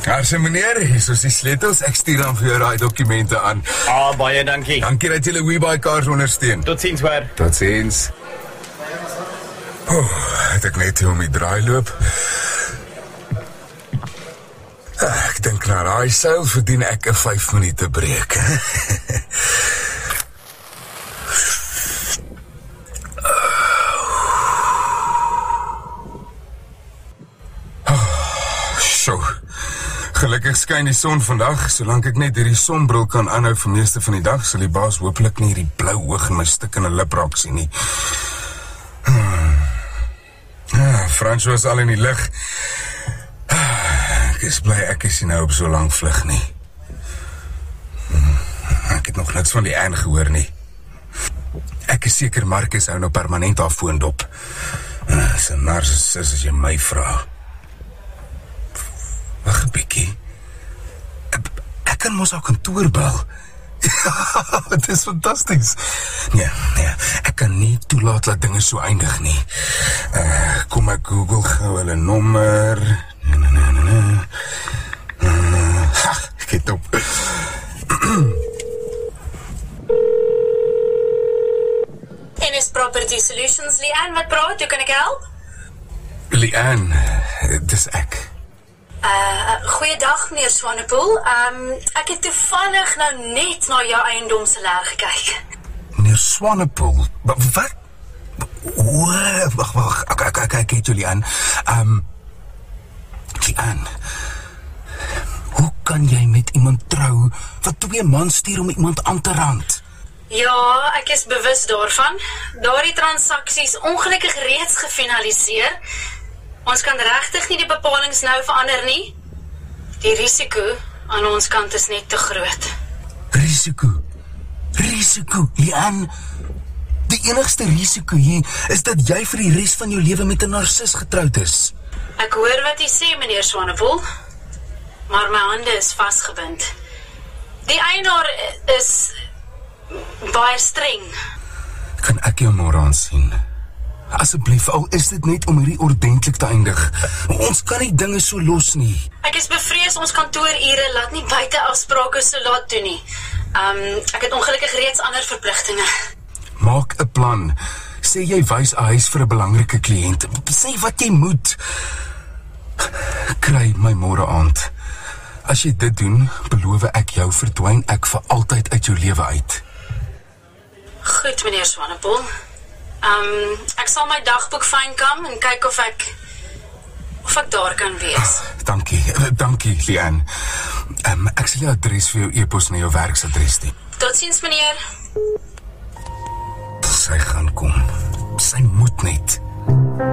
Harse meneer, hier is die sleutels. Ek stuur dan vir jou daai dokumente aan. Baie dankie. Dankie dat julle WeBuyCars ondersteun. Totsiens hoor. Totsiens. Het ek net hier om die draai loop. Ek dink na daai seil verdien ek 'n 5 minute breek. So, gelukkig skyn die son vandag. Solank ek net hierdie sonbril kan aanhou vir meeste van die dag, sal die baas hopelik nie hierdie blou oog in my stikkende lip raak sien nie. Frans was al in die lig. Ek is bly ek is nie nou op so lang vlug nie. Ek het nog niks van die Anne gehoor nie. Ek is seker Marcus hou nou permanent haar foon dop. Sy narcissus as jy my vra. Wag 'n bietjie. Ek kan mos haar kantoor bel. Dit is fantasties. Nee, ek kan nie toelaat dat dinge so eindig nie. Kom ek Google gou hulle nommer. Ek het op. Ennis Property Solutions, Leanne, wat praat? Hoe kan ek help? Leanne, dis ek. Goeiedag, meneer Swanepoel. Ek het toevallig nou net na jou eiendomselaar gekyk. Meneer Swanepoel? Wat? Wag. Kyk het jullie aan. Leanne, hoe kan jy met iemand trou wat 2 man stuur om iemand aan te rand? Ja, ek is bewus daarvan. Daardie transaksie is ongelukkig reeds gefinaliseer. Ons kan regtig nie die bepalings nou verander nie. Die risiko aan ons kant is net te groot. Risiko, Leanne. Die enigste risiko hier is dat jy vir die res van jou lewe met 'n narcis getroud is. Ek hoor wat jy sê, meneer Swanepoel, maar my hande is vasgebind. Die eienaar is baie streng. Kan ek jou môre aansien? Asseblief, al is dit net om hierdie ordentlik te eindig. Ons kan nie dinge so los nie. Ek is bevrees ons kantoorure laat nie buite afsprake so laat doen nie. Ek het ongelukkig reeds ander verpligtinge. Maak 'n plan. Sê jy wys 'n huis vir 'n belangrike kliënt. Sê wat jy moet. Kry my môre aand. As jy dit doen, beloof ek jou verdwyn ek vir altyd uit jou lewe uit. Goed, meneer Swanepoel. Ek sal my dagboek fynkom en kyk of ek daar kan wees. Dankie, Leanne. Ek sal jou adres vir jou e-pos na jou werksadres stuur. Totsiens, meneer. Sy gaan kom. Sy moet net.